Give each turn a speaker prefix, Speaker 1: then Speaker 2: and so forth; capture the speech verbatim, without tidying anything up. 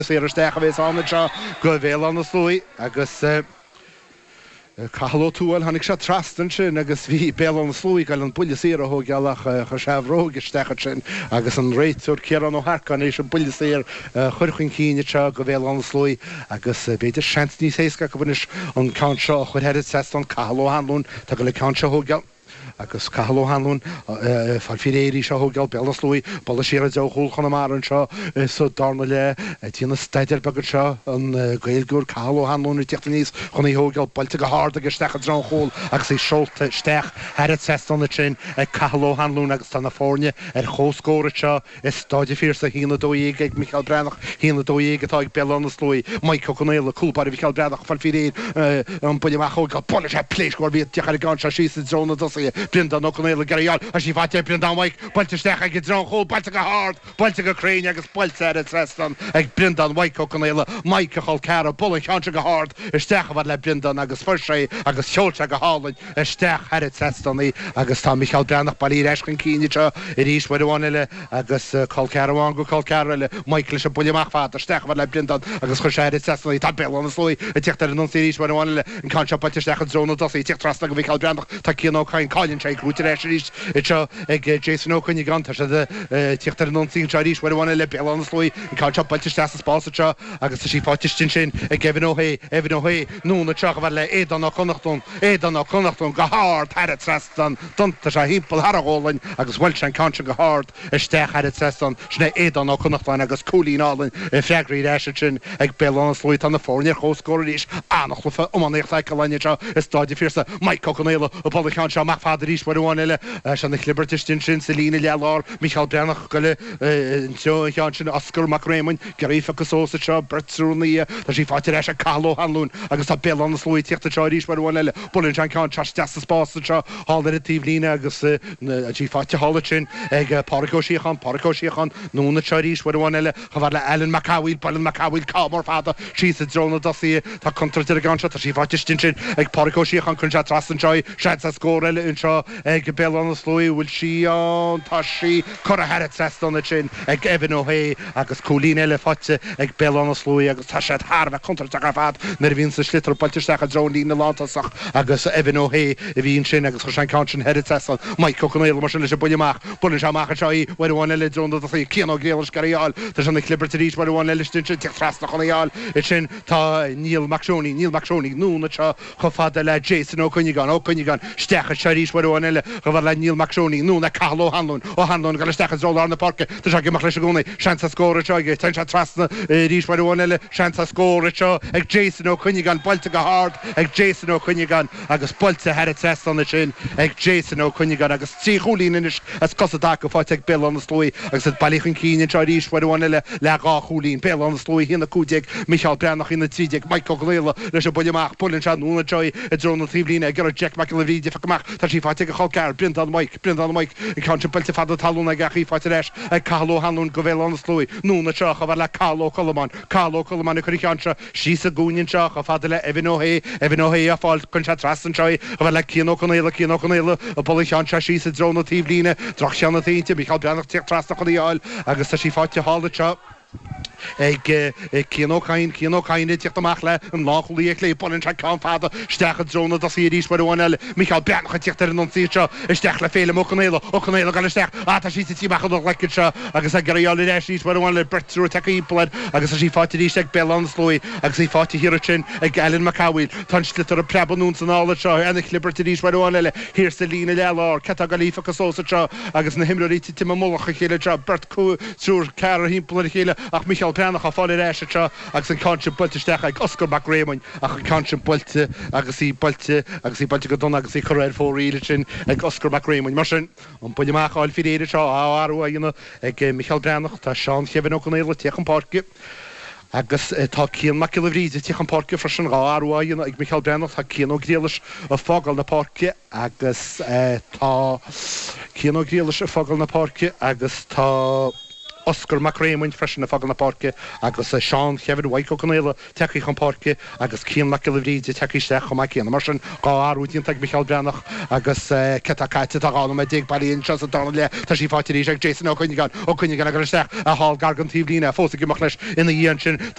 Speaker 1: Séar steach a bheits anna seo go bhéal an na slúi agus Cahaló túil hanig se trastan sin agus bhí béal an slúi gal an buile séar a thógealach chu seabhróg istecha sin agus an réitúr cearan ó Harcan éis an buile séar churchan cíine seo go bhéal an slúi agus beidir seans níos éasca go bhanis an cáint seo chuir heirid sest an Cahaló hanlún tá go le cáint seo thógeal agus Cahaló hanlún far fi éirí seo thógeal béal an slúi balla séar a deochúil chuna mar an seo so darna le tíana staidir bagad seo an gailgúr Cahaló hanlún i teachta níos chuna í thógeal bailte go háard agus steach a drán chóil agus é seolta steach heirid sest an sin Cahaló hanlún agus tá na fórne ar chóscóra seo is stáide fírsa hína dóíige ag Michael Branach hína dóíige tá ag béal an slúi Mike Coconéla cúlpar Michael Branach far fi éir an buileach thógeal bonna sé pléisgóir bhí teach ar gan se sísa dróna dosaí Brindan O'Connell Garyal as she fought Brindan Mike Balta Stecha gets on hole Balta hard Balta Crane agus Balta at Reston ag Brindan Mike O'Connell Mike Holcara Bullock Hunter hard Stecha var le Brindan agus Furshay agus Shulcha go Holland Stech had it Reston agus Tom Michael Branach Bali Rashkin Kinicha it is where one agus Holcara Wango Holcara Michael Bullimach Father Stech var le Brindan agus Furshay at Reston Tabel on the slow it took the non series where one and can't shop Balta Stecha zone does it take trust like Michael Branach Takino kind Colin Shake Ruteresh it's a Jason O'Connell Gunter the Tichter non sing Charish where one le Bell on the slow and can't chop Balta Stecha sponsor agus she fought Shin Gavin O'Hay Evan O'Hay no the Chak Valley Edan O'Connachton Edan O'Connachton go hard had it Reston Dunta Hipple Haragolin agus Welsh and Concha go hard Stech had it Reston Shne Edan O'Connachton agus Coolin Allen Fragri Ashin ag Bell on the slow on the four near host scorerish Anachlufa on the Cyclania is Dodgy Fierce Mike Coconello Apollo Concha Macfaderish where one Shan the Libertistin Selina Yalor Michael Branach Gulle Johnson Oscar McRaymond Garifa Casosa Bertruni that she fought Asha Carlo Hanlun agus a Bell on the slow take the Charish where one Bullen Chan Con Chash Just the Spots Hall the Tivlina agus she fought Holochin Egg Porco Shechan Porco Shechan no the Charish where one Havala Alan Macawil Bullen Macawil Calmor father she's a drone of Dossie that contra to the gunshot she fought Stinchen Egg Porco Shechan Kunchat Rastan Joy Shats a score in Shaw Egg Bell on the slow will she on Tashi Cora had it sest on the chin Egg Evan O'Hay agus Colleen Elefatse Egg Bell on the slow agus Tashat Harva contra Tagafat Nervins the Schlitter Paltistaka drone in the Lantasach agus Evan O'Hay Evin Shin agus Hoshan Counchin headed sest on Mike Coconel Marshall Bullimach Bullishamach Chai where one Ellis on the Kino Gales Garial there's on the Clipper to reach where one Ellis Stinch Trust Honial it's in Ta Neil McShoney Neil McShoney Noon Cha Hofadela Jason O'Connell O'Connell Stecha Charish where one Havala Neil McShoney Noon Carlo Hanlon O Hanlon got a Stechas roll on the park the Shaggy Machleshagoni Chance score a Chag Tencha Trust reach where one Chance score a Cho Eg Jason O'Connell Baltica hard Eg Jason O'Connell agus Balta had it test on the chin Eg Jason O'Connell agus T Hulin in as Cosadaka fought Eg Bell on the slow agus at Balichin Keen and Charish where one La Hulin Bell on the slow in the Kudek Michael Branach in the Tijek Mike Coconella Resha Bullimach Pullen Chan Nuna Joy a drone of Tivlina Gerard Jack McElvey Defakmach that she fought a Holcar Brindan Mike Brindan Mike a country Balta Fado Taluna Gachi fought Ash a Carlo Hanlon Govel on the slow Nuna Chach of La Carlo Coloman Carlo Coloman Kurikancha she's a Gunian Chach of Adela Evan O'Hay Evan O'Hay a fault Conchat Rastan Joy of La Kino Conella Kino Conella a Polichancha she's a drone of Tivlina Drachana Thinti Michael Branach take Trasta Conial Augusta she fought to haul the chop Eg Kino Kain Kino Kain Tichtamach le an Lachli Clay Pollen Chakan father Stech drone of the series where one Michael Branach Tichter non Sicha Stech le Fele Moconella Oconella got a Stech Ata she see back on like it Agus a Garial Ashes where one Bert through Taki blood Agus she fought to Dishek Bell on slow Agus he fought to Hirochin Eg Alan Macawil Touched it to the Plebonuns and all the show and the Clipper to Dish where one here's Selina Lelor Catagalifa Casosa Agus na Himriti Timamoloch Hila Bert Ku through Cara Himpler Hila Ach Michael Branach a fáil éis seo agus an cáint builte steach ag Oscar McRaymond ach an cáint builte agus í builte agus í builte go donna agus í choréir fóríile sin ag Oscar McRaymond mar sin an buileach áil fi éidir seo áharú a dhéanana ag Michael Branach tá Sean Chevan O'Connell teach an páirce agus tá Cian McElvey teach an páirce freisin áharú a dhéanana ag Michael Branach tá Cian O'Gréalis a fágal na páirce agus tá Cian O'Gréalis a fágal na páirce agus tá Oscar Macraimhain freisin na fagan na parke agus Seán Chevid Waiko Canela teí chun parke agus cían le leríide teíiste chu mai cíanana mar sin gá áútíon teag Michael Brenach agus cetacaite aána me dig bailíon se dána le tá sí fátirí ag Jason ó chuine gan ó chuine gan agursteach a hall gargan tíblína fósa gimach leis ina dhéan sin